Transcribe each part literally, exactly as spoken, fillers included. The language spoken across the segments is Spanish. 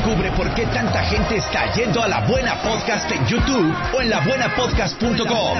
Descubre por qué tanta gente está yendo a La Buena Podcast en YouTube o en la buena podcast punto com.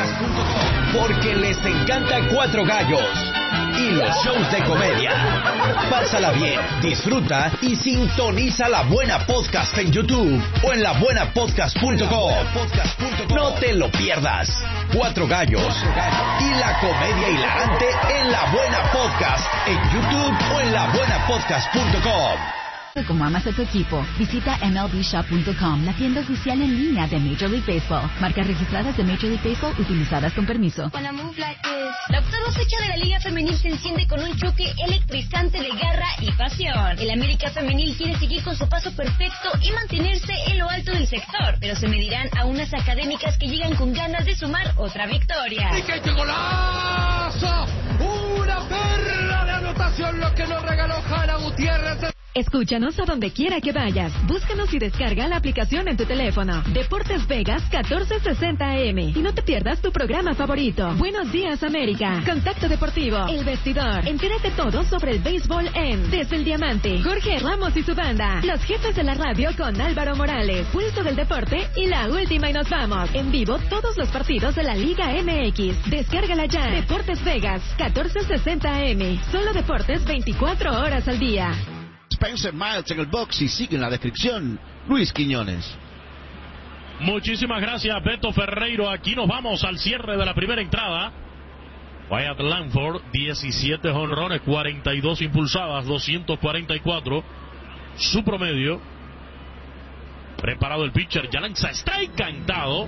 Porque les encanta Cuatro Gallos y los shows de comedia. Pásala bien, disfruta y sintoniza La Buena Podcast en YouTube o en la buena podcast punto com. No te lo pierdas. Cuatro Gallos y la comedia hilarante en La Buena Podcast en YouTube o en la buena podcast punto com. Como amas a tu equipo, visita M L B shop punto com, la tienda oficial en línea de Major League Baseball. Marcas registradas de Major League Baseball utilizadas con permiso. La octava fecha de la Liga Femenil se enciende con un choque electrizante de garra y pasión. El América Femenil quiere seguir con su paso perfecto y mantenerse en lo alto del sector, pero se medirán a unas académicas que llegan con ganas de sumar otra victoria. ¡Y qué golazo! ¡Una perla de anotación lo que nos regaló Hanna Gutiérrez! Escúchanos a donde quiera que vayas. Búscanos y descarga la aplicación en tu teléfono. Deportes Vegas catorce sesenta A M. Y no te pierdas tu programa favorito. Buenos días, América. Contacto Deportivo. El Vestidor. Entérate todo sobre el béisbol en Desde el Diamante. Jorge Ramos y su banda. Los jefes de la radio con Álvaro Morales. Pulso del Deporte y la última y nos vamos. En vivo todos los partidos de la Liga M X. Descárgala ya. Deportes Vegas catorce sesenta A M. Solo deportes veinticuatro horas al día. Spencer Miles en el box y sigue en la descripción Luis Quiñones. Muchísimas gracias, Beto Ferreiro. Aquí nos vamos al cierre de la primera entrada. Wyatt Langford, diecisiete jonrones, cuarenta y dos impulsadas, doscientos cuarenta y cuatro su promedio. Preparado el pitcher, ya lanza strike cantado.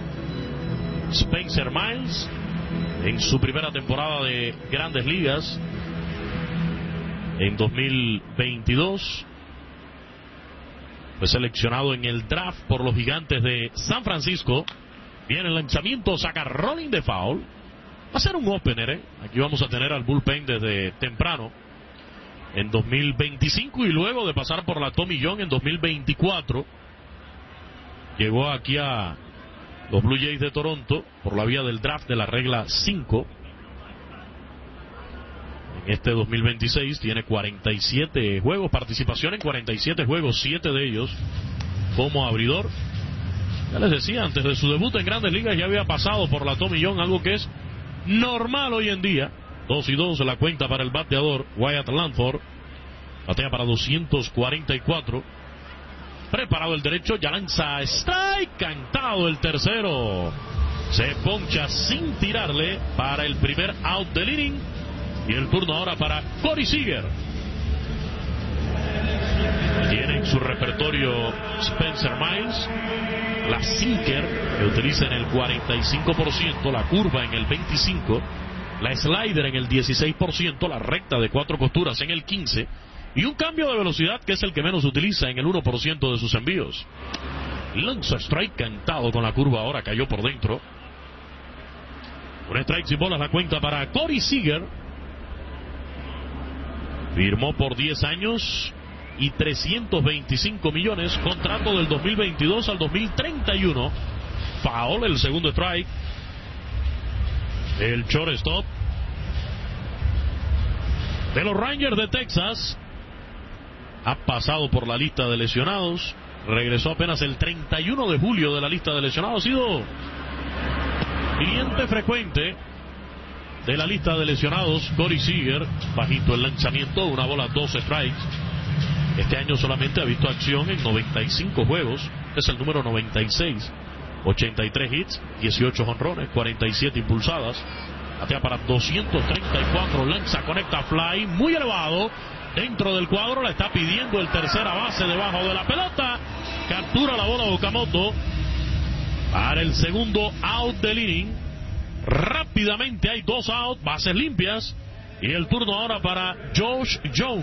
Spencer Miles en su primera temporada de Grandes Ligas en dos mil veintidós. Fue seleccionado en el draft por los Gigantes de San Francisco. Viene el lanzamiento, saca rolling de foul. Va a ser un opener, ¿eh? Aquí vamos a tener al bullpen desde temprano en dos mil veinticinco, y luego de pasar por la Tommy John en dos mil veinticuatro llegó aquí a los Blue Jays de Toronto por la vía del draft de la regla cinco. En este dos mil veintiséis tiene cuarenta y siete juegos, participación en cuarenta y siete juegos, siete de ellos como abridor. Ya les decía, antes de su debut en Grandes Ligas ya había pasado por la Tommy John, algo que es normal hoy en día. Dos y dos la cuenta para el bateador Wyatt Langford. Batea para doscientos cuarenta y cuatro. Preparado el derecho, ya lanza strike, cantado el tercero. Se poncha sin tirarle para el primer out del inning. Y el turno ahora para Corey Seager. Tiene en su repertorio Spencer Miles la sinker, que utiliza en el cuarenta y cinco por ciento, la curva en el veinticinco por ciento, la slider en el dieciséis por ciento, la recta de cuatro costuras en el quince por ciento, y un cambio de velocidad que es el que menos utiliza en el uno por ciento de sus envíos. Lanza strike cantado con la curva, ahora cayó por dentro. Un strike sin bolas la cuenta para Corey Seager. Firmó por diez años y trescientos veinticinco millones, contrato del dos mil veintidós al dos mil treinta y uno. Foul, el segundo strike. El shortstop de los Rangers de Texas ha pasado por la lista de lesionados. Regresó apenas el treinta y uno de julio de la lista de lesionados. Ha sido cliente frecuente de la lista de lesionados. Corey Seager, bajito el lanzamiento, una bola, dos strikes. Este año solamente ha visto acción en noventa y cinco juegos, es el número noventa y seis. ochenta y tres hits, dieciocho jonrones, cuarenta y siete impulsadas. Batea para doscientos treinta y cuatro, lanza, conecta fly, muy elevado, dentro del cuadro, la está pidiendo el tercera base debajo de la pelota. Captura la bola Okamoto para el segundo out del inning. Rápidamente hay dos outs, bases limpias, y el turno ahora para Josh Jung.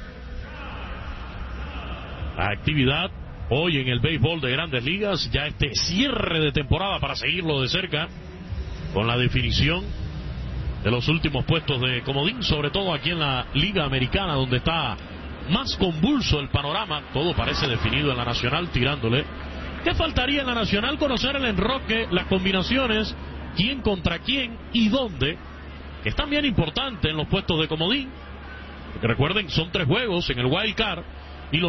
Actividad hoy en el béisbol de Grandes Ligas, ya este cierre de temporada para seguirlo de cerca con la definición de los últimos puestos de comodín, sobre todo aquí en la Liga Americana, donde está más convulso el panorama. Todo parece definido en la Nacional, tirándole. ¿Qué faltaría en la Nacional? Conocer el enroque, las combinaciones, quién contra quién y dónde, que es también importante en los puestos de comodín, porque recuerden, son tres juegos en el Wild Card.